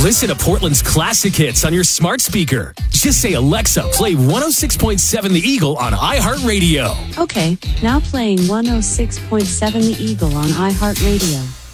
Listen to Portland's classic hits on your smart speaker. Just say, Alexa, play 106.7 The Eagle on iHeartRadio. Okay, now playing 106.7 The Eagle on iHeartRadio.